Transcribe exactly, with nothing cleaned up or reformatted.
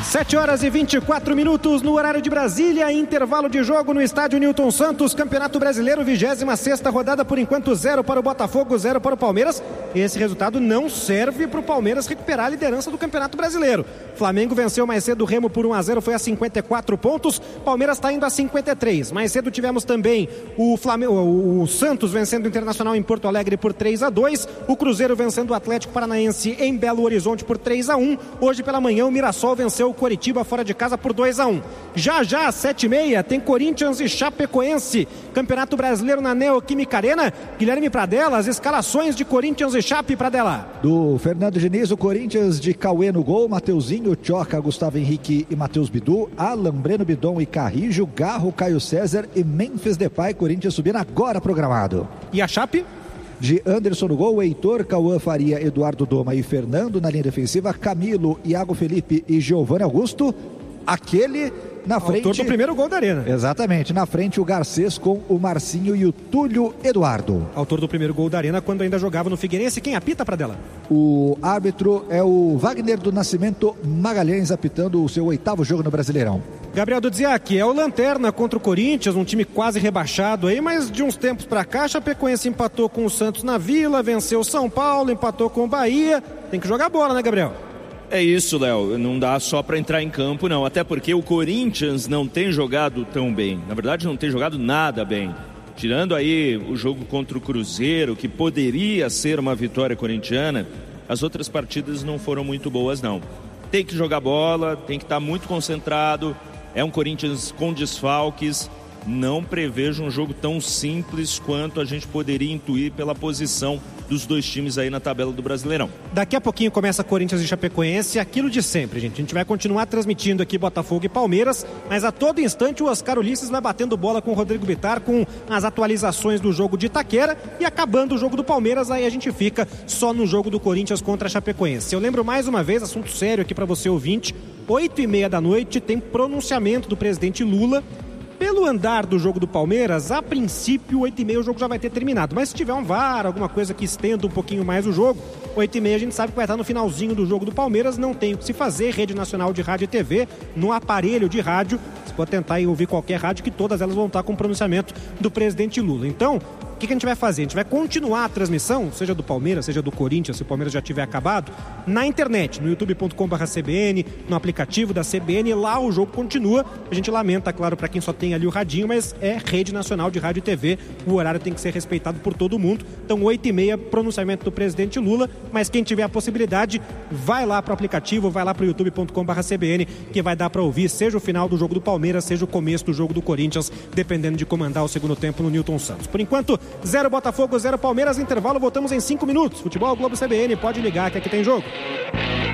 sete horas e vinte e quatro minutos no horário de Brasília, intervalo de jogo no estádio Newton Santos, Campeonato Brasileiro, vigésima sexta rodada, por enquanto zero para o Botafogo, zero para o Palmeiras. Esse resultado não serve para o Palmeiras recuperar a liderança do Campeonato Brasileiro. Flamengo venceu mais cedo o Remo por um a zero, foi a cinquenta e quatro pontos, Palmeiras está indo a cinquenta e três. Mais cedo tivemos também o, Flamengo, o Santos vencendo o Internacional em Porto Alegre por três a dois, o Cruzeiro vencendo o Atlético Paranaense em Belo Horizonte por três a um. Hoje pela manhã o Mirassol venceu o Coritiba fora de casa por dois a um. Já já às sete e meia tem Corinthians e Chapecoense, Campeonato Brasileiro na Neoquímica Arena. Guilherme Pradella, as escalações de Corinthians e Chape. Pradella. Do Fernando Diniz, o Corinthians de Cauê no gol, Mateuzinho, Tchoca, Gustavo Henrique e Matheus Bidu, Alan, Breno Bidon e Carrijo, Garro, Caio César e Memphis Depay. Corinthians subindo agora programado. E a Chape? De Anderson no gol, Heitor, Cauã Faria, Eduardo Doma e Fernando. Na linha defensiva, Camilo, Iago Felipe e Giovanni Augusto. Aquele na frente... Autor do primeiro gol da Arena. Exatamente, na frente o Garcês com o Marcinho e o Túlio Eduardo. Autor do primeiro gol da Arena quando ainda jogava no Figueirense. Quem apita, Pradella? O árbitro é o Wagner do Nascimento Magalhães, apitando o seu oitavo jogo no Brasileirão. Gabriel Dudziak, é o Lanterna contra o Corinthians, um time quase rebaixado aí, mas de uns tempos pra cá, Chapecoense empatou com o Santos na Vila, venceu o São Paulo, empatou com o Bahia. Tem que jogar bola, né, Gabriel? É isso, Léo, não dá só para entrar em campo não, até porque o Corinthians não tem jogado tão bem, na verdade não tem jogado nada bem, tirando aí o jogo contra o Cruzeiro, que poderia ser uma vitória corintiana, as outras partidas não foram muito boas não. Tem que jogar bola, tem que estar muito concentrado, é um Corinthians com desfalques, não prevejo um jogo tão simples quanto a gente poderia intuir pela posição dos dois times aí na tabela do Brasileirão. Daqui a pouquinho começa Corinthians e Chapecoense, aquilo de sempre, gente. A gente vai continuar transmitindo aqui Botafogo e Palmeiras, mas a todo instante o Oscar Ulisses vai batendo bola com o Rodrigo Bittar, com as atualizações do jogo de Itaquera, e acabando o jogo do Palmeiras, aí a gente fica só no jogo do Corinthians contra a Chapecoense. Eu lembro mais uma vez, assunto sério aqui para você ouvinte, oito e meia da noite tem pronunciamento do presidente Lula. Pelo andar do jogo do Palmeiras, a princípio, oito e meia o jogo já vai ter terminado. Mas se tiver um V A R, alguma coisa que estenda um pouquinho mais o jogo, oito e meia a gente sabe que vai estar no finalzinho do jogo do Palmeiras. Não tem o que se fazer, Rede Nacional de Rádio e T V, no aparelho de rádio. Você pode tentar ouvir qualquer rádio, que todas elas vão estar com o pronunciamento do presidente Lula. Então, o que, que a gente vai fazer? A gente vai continuar a transmissão, seja do Palmeiras, seja do Corinthians, se o Palmeiras já tiver acabado, na internet, no youtube ponto com barra C B N, no aplicativo da C B N, lá o jogo continua. A gente lamenta, claro, para quem só tem ali o radinho, mas é Rede Nacional de Rádio e T V, o horário tem que ser respeitado por todo mundo. Então, oito e meia, pronunciamento do presidente Lula, mas quem tiver a possibilidade, vai lá para o aplicativo, vai lá para o youtube ponto com barra C B N, que vai dar para ouvir, seja o final do jogo do Palmeiras, seja o começo do jogo do Corinthians, dependendo de comandar o segundo tempo no Newton Santos. Por enquanto, zero Botafogo, zero Palmeiras, intervalo, voltamos em cinco minutos. Futebol Globo C B N, pode ligar que aqui tem jogo.